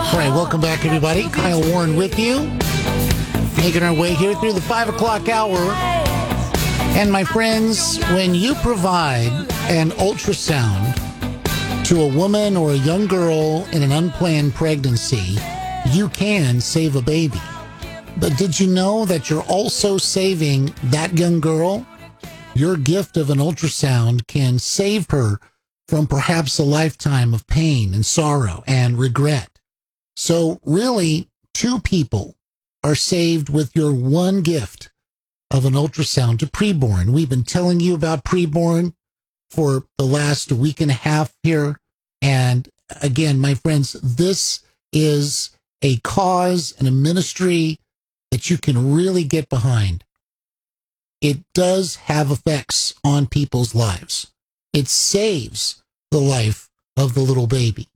All right, welcome back, everybody. Kyle Warren with you, making our way here through the 5 o'clock hour. And my friends, when you provide an ultrasound to a woman or a young girl in an unplanned pregnancy, you can save a baby. But did you know that you're also saving that young girl? Your gift of an ultrasound can save her from perhaps a lifetime of pain and sorrow and regret. So really, two people are saved with your one gift of an ultrasound to preborn. We've been telling you about preborn for the last week and a half here. And again, my friends, this is a cause and a ministry that you can really get behind. It does have effects on people's lives. It saves the life of the little baby.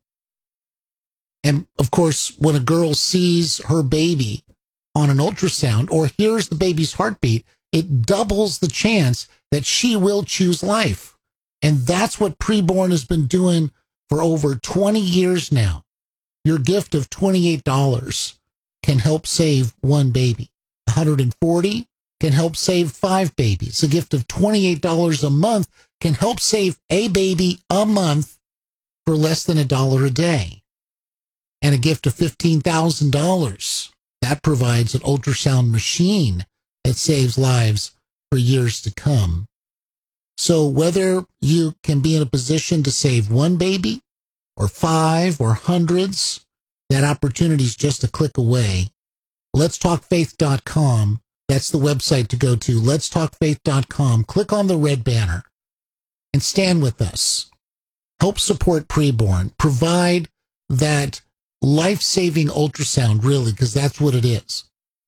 And of course, when a girl sees her baby on an ultrasound or hears the baby's heartbeat, it doubles the chance that she will choose life. And that's what preborn has been doing for over 20 years now. Your gift of $28 can help save one baby. $140 can help save 5 babies. A gift of $28 a month can help save a baby a month for less than $1 a day. And a gift of $15,000, that provides an ultrasound machine that saves lives for years to come. So whether you can be in a position to save one baby or 5 or hundreds, that opportunity is just a click away. Let'sTalkFaith.com. That's the website to go to. Let'sTalkFaith.com. Click on the red banner and stand with us. Help support preborn. Provide that life-saving ultrasound, really, because that's what it is.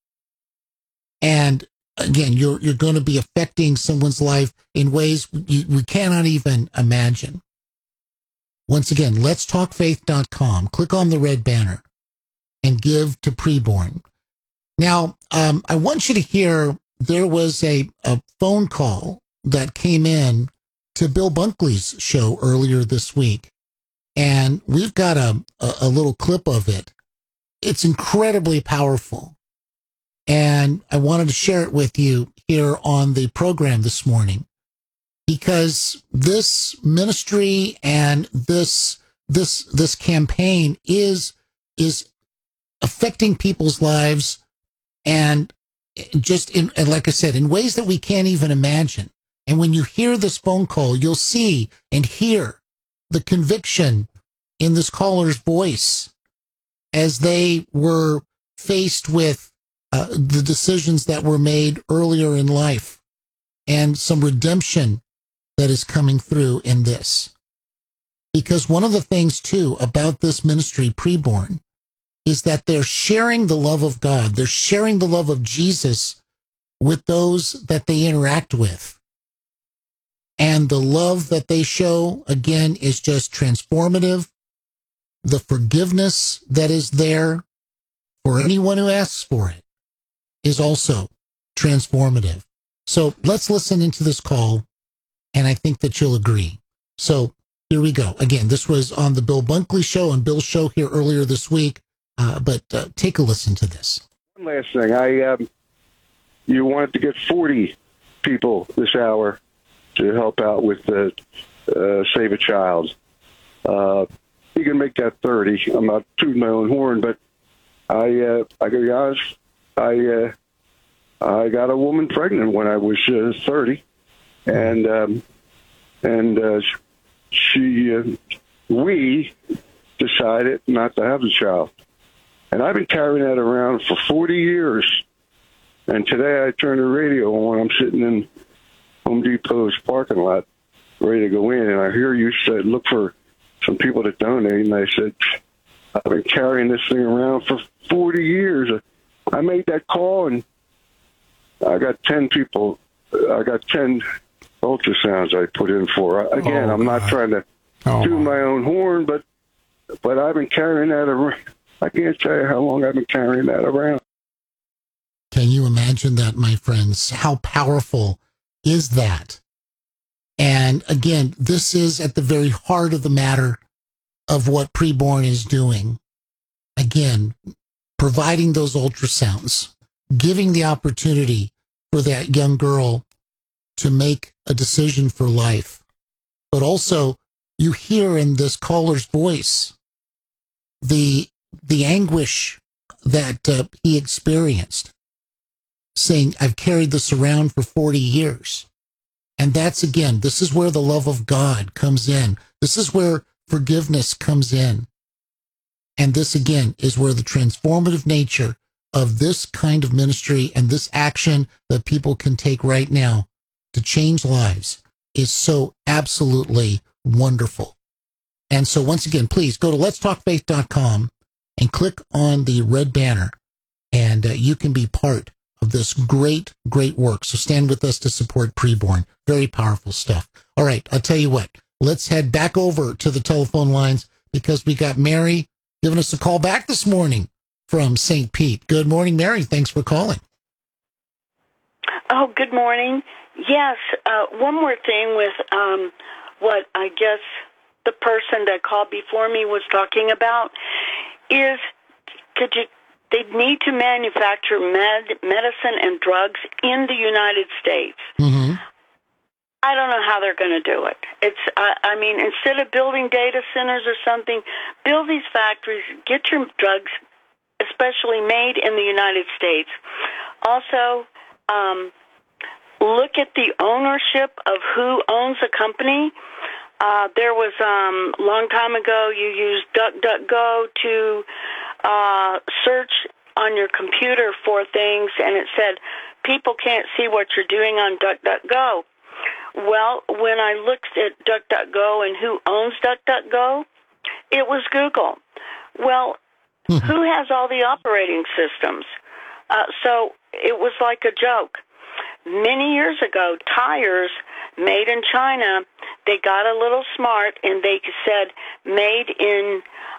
And again, you're going to be affecting someone's life in ways we cannot even imagine. Once again, letstalkfaith.com. Click on the red banner and give to preborn. Now, I want you to hear there was a phone call that came in to Bill Bunkley's show earlier this week. And we've got a little clip of it. It's incredibly powerful. And I wanted to share it with you here on the program this morning, because this ministry and this campaign is affecting people's lives, and just and like I said, in ways that we can't even imagine. And when you hear this phone call, you'll see and hear the conviction in this caller's voice as they were faced with the decisions that were made earlier in life, and some redemption that is coming through in this. Because one of the things, too, about this ministry, Preborn, is that they're sharing the love of God. They're sharing the love of Jesus with those that they interact with. And the love that they show, again, is just transformative. The forgiveness that is there for anyone who asks for it is also transformative. So let's listen into this call, and I think that you'll agree. So here we go. Again, this was on the Bill Bunkley show and Bill's show here earlier this week, but take a listen to this. One last thing. You wanted to get 40 people this hour to help out with Save a Child. You can make that 30. I'm not tooting my own horn, but I gotta be honest, I got a woman pregnant when I was 30, and we decided not to have the child. And I've been carrying that around for 40 years. And today I turned the radio on. I'm sitting in Home Depot's parking lot, ready to go in, and I hear you said, look for some people to donate. And I said, I've been carrying this thing around for 40 years. I made that call, and I got 10 people. I got 10 ultrasounds I put in for. Again, I'm not trying to do my own horn, but I've been carrying that around. I can't tell you how long I've been carrying that around. Can you imagine that, my friends? How powerful is that? And again, this is at the very heart of the matter of what Preborn is doing. again, providing those ultrasounds, giving the opportunity for that young girl to make a decision for life. But also, you hear in this caller's voice the anguish that he experienced, saying, I've carried this around for 40 years. And that's, again, this is where the love of God comes in. This is where forgiveness comes in. And this, again, is where the transformative nature of this kind of ministry and this action that people can take right now to change lives is so absolutely wonderful. And so once again, please go to letstalkfaith.com and click on the red banner, and you can be part of this great, great work. So stand with us to support Preborn. Very powerful stuff. All right, I'll tell you what. Let's head back over to the telephone lines because we got Mary giving us a call back this morning from St. Pete. Good morning, Mary. Thanks for calling. Oh, good morning. Yes, one more thing with what I guess the person that called before me was talking about is they need to manufacture medicine and drugs in the United States. Mm-hmm. I don't know how they're going to do it. I mean, instead of building data centers or something, build these factories, get your drugs, especially made in the United States. Also, look at the ownership of who owns a company. There was a long time ago, you used DuckDuckGo to search on your computer for things, and it said, people can't see what you're doing on DuckDuckGo. Well, when I looked at DuckDuckGo and who owns DuckDuckGo, it was Google. Well, who has all the operating systems? So it was like a joke. Many years ago, tires made in China, they got a little smart and they said made in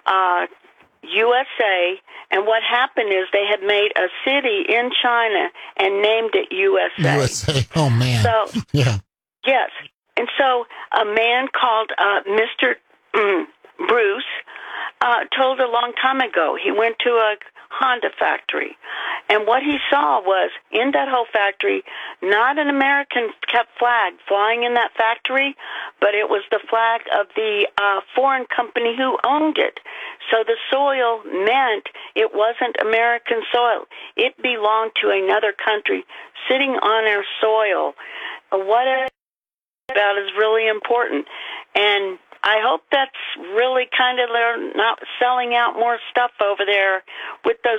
USA, and what happened is they had made a city in China and named it USA. USA, oh man. So, yeah. Yes, and so a man called Mr. Bruce told a long time ago, he went to a Honda factory, and what he saw was, in that whole factory, not an American kept flag flying in that factory, but it was the flag of the foreign company who owned it. So the soil meant it wasn't American soil. It belonged to another country sitting on our soil. What about is really important, and I hope that's really kind of they're not selling out more stuff over there with those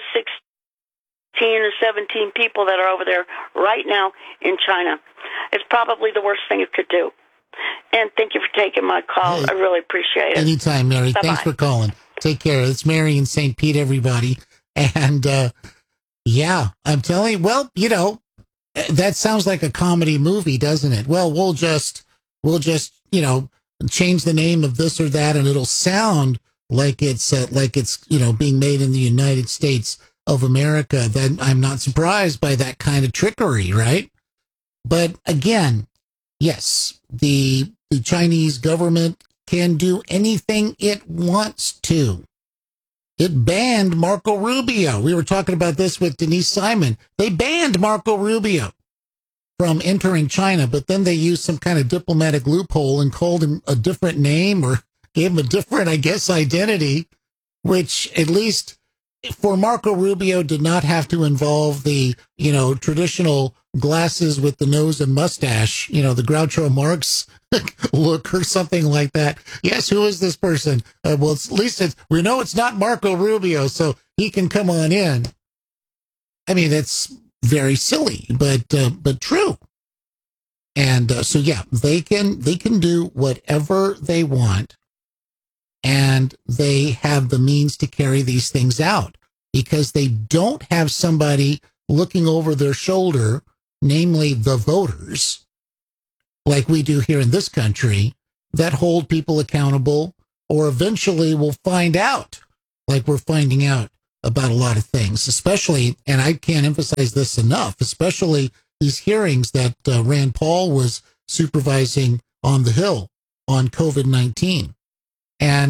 16 or 17 people that are over there right now in China. It's probably the worst thing it could do. And thank you for taking my call. Hey, I really appreciate it. Anytime, Mary. Bye-bye. Thanks for calling. Take care. It's Mary in St. Pete, everybody. And yeah, I'm telling you, well, you know, that sounds like a comedy movie, doesn't it? Well, we'll just, you know, change the name of this or that, and it'll sound like it's, you know, being made in the United States of America. Then I'm not surprised by that kind of trickery, right? But again, yes, the Chinese government can do anything it wants to. It banned Marco Rubio. We were talking about this with Denise Simon. They banned Marco Rubio from entering China, but then they used some kind of diplomatic loophole and called him a different name or gave him a different, I guess, identity, which at least for Marco Rubio did not have to involve the, you know, traditional glasses with the nose and mustache, you know, the Groucho Marx look or something like that. Yes, who is this person? Well, at least we know it's not Marco Rubio, so he can come on in. I mean, it's very silly, but true. And so, yeah, they can do whatever they want, and they have the means to carry these things out because they don't have somebody looking over their shoulder, namely the voters, like we do here in this country, that hold people accountable, or eventually will find out, like we're finding out about a lot of things, especially, and I can't emphasize this enough, especially these hearings that Rand Paul was supervising on the Hill on COVID-19. And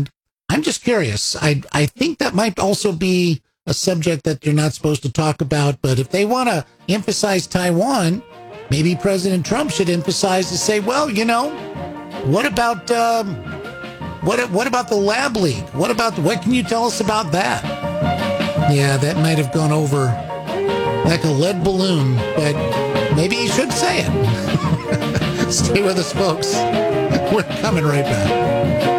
I'm just curious. I think that might also be a subject that you're not supposed to talk about, but if they want to emphasize Taiwan, maybe President Trump should emphasize to say, well, what about what about the Lab Leak? What can you tell us about that? Yeah, that might have gone over like a lead balloon, but maybe he should say it. Stay with us, folks. We're coming right back.